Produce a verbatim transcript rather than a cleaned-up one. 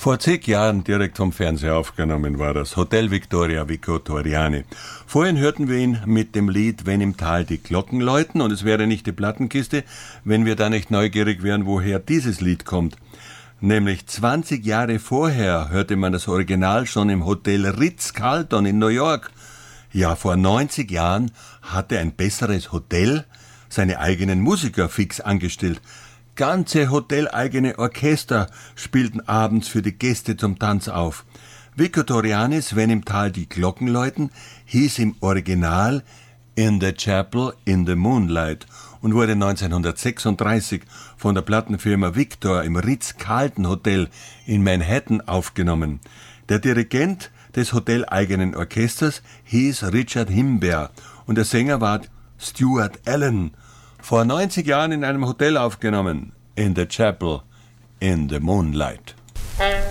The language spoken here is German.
Vor zig Jahren direkt vom Fernseher aufgenommen war das Hotel Victoria Vico Torriani. Vorhin hörten wir ihn mit dem Lied Wenn im Tal die Glocken läuten, und es wäre nicht die Plattenkiste, wenn wir da nicht neugierig wären, woher dieses Lied kommt. Nämlich zwanzig Jahre vorher hörte man das Original schon im Hotel Ritz-Carlton in New York. Ja, vor neunzig Jahren hatte ein besseres Hotel seine eigenen Musiker fix angestellt. Ganze hoteleigene Orchester spielten abends für die Gäste zum Tanz auf. Vico Torrianis Wenn im Tal die Glocken läuten hieß im Original In the Chapel in the Moonlight und wurde neunzehnhundertsechsunddreißig von der Plattenfirma Victor im Ritz-Carlton Hotel in Manhattan aufgenommen. Der Dirigent des hoteleigenen Orchesters hieß Richard Himbeer und der Sänger war Stuart Allen. Vor neunzig Jahren in einem Hotel aufgenommen, In the Chapel in the Moonlight.